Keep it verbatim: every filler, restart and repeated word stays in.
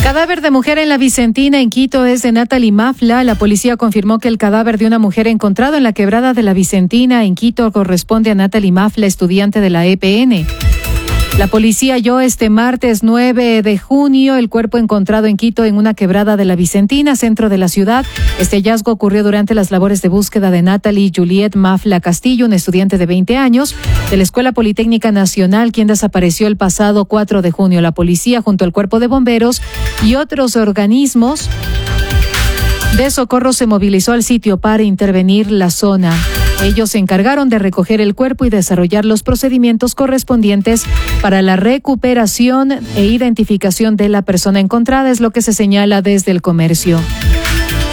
Cadáver de mujer en la Vicentina, en Quito, es de Natalie Mafla. La policía confirmó que el cadáver de una mujer encontrado en la quebrada de la Vicentina, en Quito, corresponde a Natalie Mafla, estudiante de la E P N. La policía halló este martes nueve de junio el cuerpo encontrado en Quito en una quebrada de la Vicentina, centro de la ciudad. Este hallazgo ocurrió durante las labores de búsqueda de Natalie Juliet Mafla Castillo, una estudiante de veinte años de la Escuela Politécnica Nacional, quien desapareció el pasado cuatro de junio. La policía, junto al Cuerpo de Bomberos y otros organismos de socorro, se movilizó al sitio para intervenir la zona. Ellos se encargaron de recoger el cuerpo y desarrollar los procedimientos correspondientes para la recuperación e identificación de la persona encontrada, es lo que se señala desde el comercio.